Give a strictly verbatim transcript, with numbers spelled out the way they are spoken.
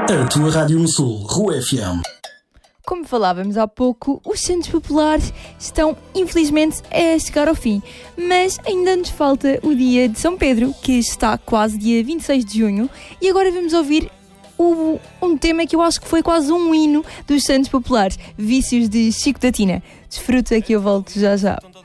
A tua Rádio no Sul, Rua F M. Como falávamos há pouco, os Santos Populares estão, infelizmente, a chegar ao fim. Mas ainda nos falta o dia de São Pedro, que está quase dia vinte e seis de junho. E agora vamos ouvir o, um tema que eu acho que foi quase um hino dos Santos Populares. Vícios de Chico da Tina. Desfruta que eu volto já já.